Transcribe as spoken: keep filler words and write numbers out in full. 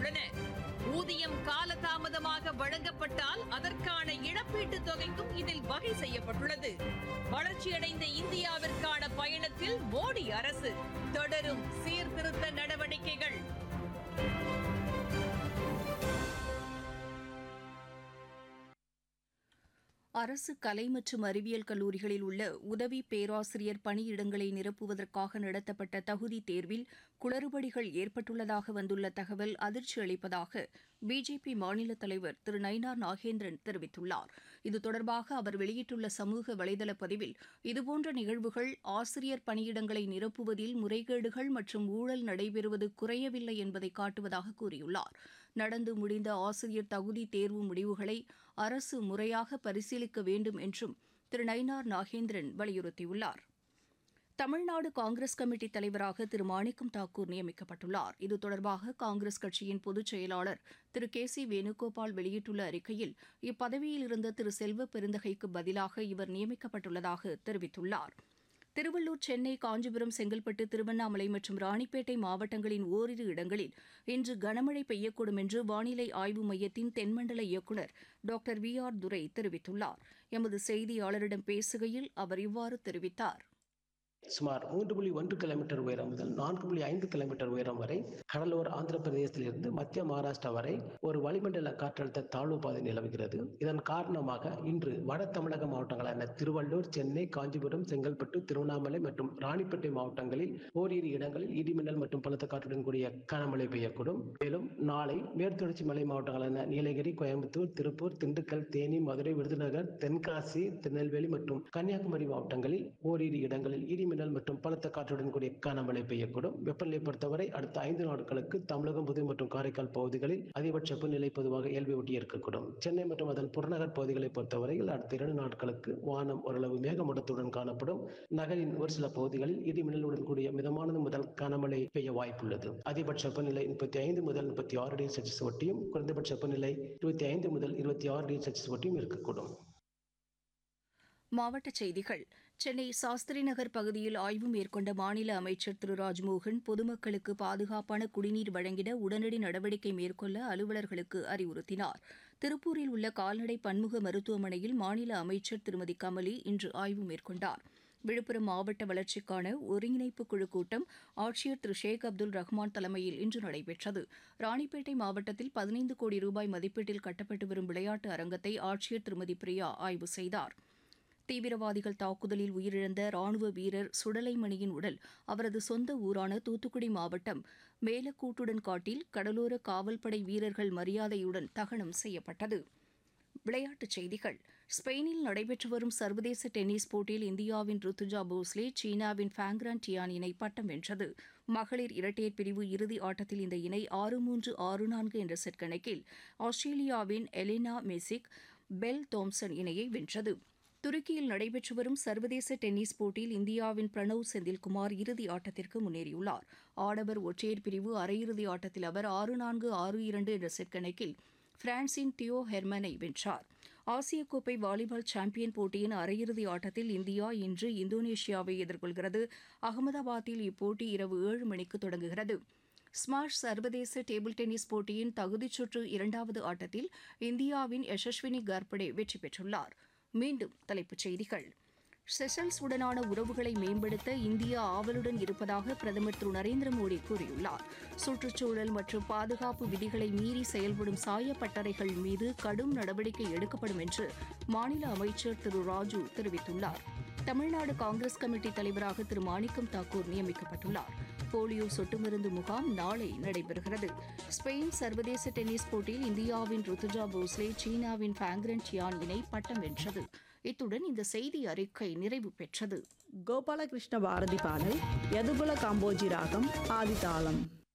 அறிவித்துள்ளன. ஊதியம் காலதாமதமாக வழங்கப்பட்டால் அதற்கான இழப்பீட்டுத் தொகைக்கும் இதில் வகை செய்யப்பட்டுள்ளது. வளர்ச்சியடைந்த இந்தியாவிற்கான பயணத்தில் மோடி அரசு தொடரும் சீர்திருத்த நடவடிக்கைகள். அரசு கலை மற்றும் அறிவியல் கல்லூரிகளில் உள்ள உதவி பேராசிரியர் பணியிடங்களை நிரப்புவதற்காக நடத்தப்பட்ட தகுதி தேர்வில் குளறுபடிகள் ஏற்பட்டுள்ளதாக வந்துள்ள தகவல் அதிர்ச்சி அளிப்பதாக பிஜேபி மாநில தலைவர் திரு நயினார் நாகேந்திரன் தெரிவித்துள்ளார். இது தொடர்பாக அவர் வெளியிட்டுள்ள சமூக வலைதள பதிவில், இதுபோன்ற நிகழ்வுகள் ஆசிரியர் பணியிடங்களை நிரப்புவதில் முறைகேடுகள் மற்றும் ஊழல் நடைபெறுவது குறையவில்லை என்பதை காட்டுவதாக கூறியுள்ளார். நடந்து முடிந்த ஆசிரியர் தகுதி தேர்வு முடிவுகளை அரசு முறையாக பரிசீலிக்க வேண்டும் என்றும் திரு நயினார் நாகேந்திரன் வலியுறுத்தியுள்ளார். தமிழ்நாடு காங்கிரஸ் கமிட்டி தலைவராக திரு மாணிக்கம் தாக்கூர் நியமிக்கப்பட்டுள்ளார். இது தொடர்பாக காங்கிரஸ் கட்சியின் பொதுச் செயலாளர் திரு கே சி வேணுகோபால் வெளியிட்டுள்ள அறிக்கையில், இப்பதவியில் இருந்த திரு செல்வ பெருந்தகைக்கு பதிலாக இவர் நியமிக்கப்பட்டுள்ளதாக தெரிவித்துள்ளார். திருவள்ளூர், சென்னை, காஞ்சிபுரம், செங்கல்பட்டு, திருவண்ணாமலை மற்றும் ராணிப்பேட்டை மாவட்டங்களின் ஓரிரு இடங்களில் இன்று கனமழை பெய்யக்கூடும் என்று வானிலை ஆய்வு மையத்தின் தென்மண்டல இயக்குநர் டாக்டர் வி ஆர் துரை தெரிவித்துள்ளார். எமது செய்தியாளரிடம் பேசுகையில் அவர் இவ்வாறு தெரிவித்தார். சுமார் மூன்று புள்ளி ஒன்று கிலோமீட்டர் உயரம் முதல் நான்கு புள்ளி ஐந்து கிலோமீட்டர் உயரம் வரை கடலோர ஆந்திர பிரதேசத்திலிருந்து மத்திய மகாராஷ்டிரா வரை ஒரு வளிமண்டல காற்றழுத்த தாழ்வு பாதை நிலவுகிறது. இதன் காரணமாக இன்று வட தமிழக மாவட்டங்களான திருவள்ளூர், சென்னை, காஞ்சிபுரம், செங்கல்பட்டு, திருவண்ணாமலை மற்றும் ராணிப்பேட்டை மாவட்டங்களில் ஓரிரு இடங்களில் இடிமின்னல் மற்றும் பலத்த காற்றுடன் கூடிய கனமழை பெய்யக்கூடும். மேலும் நாளை மேற்குத்தொடர்ச்சி மலை மாவட்டங்களான நீலகிரி, கோயம்புத்தூர், திருப்பூர், திண்டுக்கல், தேனி, மதுரை, விருதுநகர், தென்காசி, திருநெல்வேலி மற்றும் கன்னியாகுமரி மாவட்டங்களில் ஓரிரு இடங்களில் இடி மின்னல் மற்றும் பலத்த காற்றுடன் கூடிய கனமழை பெய்யக்கூடும். வெப்பநிலை பொறுத்தவரை அடுத்த ஐந்து நாட்களுக்கு தமிழகம், புதுவை மற்றும் காரைக்கால் பகுதிகளில் அதிகபட்ச வெப்பநிலை பொதுவாக இயல்பை ஒட்டி இருக்கக்கூடும். சென்னை மற்றும் அதன் புறநகர் பகுதிகளை பொறுத்தவரையில் அடுத்த இரண்டு நாட்களுக்கு வானம் ஓரளவு மேகமூட்டத்துடன் காணப்படும். நகரின் ஒரு சில பகுதிகளில் இடி மின்னலுடன் கூடிய மிதமானது முதல் கனமழை பெய்ய வாய்ப்புள்ளது. அதிகபட்ச வெப்பநிலை முப்பத்தி ஐந்து முதல் முப்பத்தி ஆறு டிகிரி செல்சியஸ் ஒட்டியும், குறைந்தபட்ச வெப்பநிலை இருபத்தி ஐந்து முதல் இருபத்தி ஆறு டிகிரி செல்சியஸ் ஒட்டியும் இருக்கக்கூடும். மாவட்டச் செய்திகள். சென்னை சாஸ்திரி நகர் பகுதியில் ஆய்வு மேற்கொண்ட மாநில அமைச்சர் திரு ராஜ்மோகன் பொதுமக்களுக்கு பாதுகாப்பான குடிநீர் வழங்கிட உடனடி நடவடிக்கை மேற்கொள்ள அலுவலர்களுக்கு அறிவுறுத்தினார். திருப்பூரில் உள்ள கால்நடை பன்முக மருத்துவமனையில் மாநில அமைச்சர் திருமதி கமலி இன்று ஆய்வு மேற்கொண்டார். விழுப்புரம் மாவட்ட வளர்ச்சிக்கான ஒருங்கிணைப்பு குழு கூட்டம் ஆட்சியர் திரு ஷேக் அப்துல் ரஹ்மான் தலைமையில் இன்று நடைபெற்றது. ராணிப்பேட்டை மாவட்டத்தில் பதினைந்து கோடி ரூபாய் மதிப்பீட்டில் கட்டப்பட்டு வரும் விளையாட்டு அரங்கத்தை ஆட்சியர் திருமதி பிரியா ஆய்வு செய்தார். தீவிரவாதிகள் தாக்குதலில் உயிரிழந்த ராணுவ வீரர் சுடலைமணியின் உடல் அவரது சொந்த ஊரான தூத்துக்குடி மாவட்டம் மேலக்கூட்டுடன் காட்டில் கடலோர காவல்படை வீரர்கள் மரியாதையுடன் தகனம் செய்யப்பட்டது. விளையாட்டுச் செய்திகள். ஸ்பெயினில் நடைபெற்று வரும் சர்வதேச டென்னிஸ் போட்டியில் இந்தியாவின் ருத்துஜா போஸ்லே சீனாவின் ஃபேங்ரான் டியான் இணை பட்டம் வென்றது. மகளிர் இரட்டையர் பிரிவு இறுதி ஆட்டத்தில் இந்த இணை ஆறு மூன்று ஆறு நான்கு என்ற செட் கணக்கில் ஆஸ்திரேலியாவின் எலினா மெசிக், பெல் தோம்சன் இணையை வென்றது. துருக்கியில் நடைபெற்று வரும் சர்வதேச டென்னிஸ் போட்டியில் இந்தியாவின் பிரணவ் செந்தில்குமார் இறுதி ஆட்டத்திற்கு முன்னேறியுள்ளார். ஆடவர் ஒற்றையர் பிரிவு அரையிறுதி ஆட்டத்தில் அவர் ஆறு நான்கு ஆறு இரண்டு என்ற செட் கணக்கில் பிரான்சின் தியோ ஹெர்மனை வென்றார். ஆசிய கோப்பை வாலிபால் சாம்பியன் போட்டியின் அரையிறுதி ஆட்டத்தில் இந்தியா இன்று இந்தோனேஷியாவை எதிர்கொள்கிறது. அகமதாபாத்தில் இப்போட்டி இரவு ஏழு மணிக்கு தொடங்குகிறது. ஸ்மாஷ் சர்வதேச டேபிள் டென்னிஸ் போட்டியின் தகுதிச் சுற்று இரண்டாவது ஆட்டத்தில் இந்தியாவின் யசஸ்வினி கர்படே வெற்றி பெற்றுள்ளார். மீண்டும் தலைப்புச் செய்திகள். செஷல்ஸ் உடனான உறவுகளை மேம்படுத்த இந்தியா ஆவலுடன் இருப்பதாக பிரதமர் திரு நரேந்திர மோடி கூறியுள்ளார். சுற்றுச்சூழல் மற்றும் பாதுகாப்பு விதிகளை மீறி செயல்படும் சாயப்பட்டறைகள் மீது கடும் நடவடிக்கை எடுக்கப்படும் என்று மாநில அமைச்சர் திரு ராஜு தெரிவித்துள்ளார். தமிழ்நாடு காங்கிரஸ் கமிட்டி தலைவராக திரு மாணிக்கம் தாக்கூர் நியமிக்கப்பட்டுள்ளார். போலியோ சொட்டு மருந்து முகாம் நாளை நடைபெறுகிறது. ஸ்பெயின் சர்வதேச டென்னிஸ் போட்டியில் இந்தியாவின் ருத்துஜா போஸ்லே சீனாவின் ஃபேங்ரான் டியான் இணை பட்டம் வென்றது. இத்துடன் இந்த செய்தி அறிக்கை நிறைவு பெற்றது. கோபாலகிருஷ்ண பாரதி பாடல் யதுகுல காம்போஜி ராகம் ஆதிதாளம்.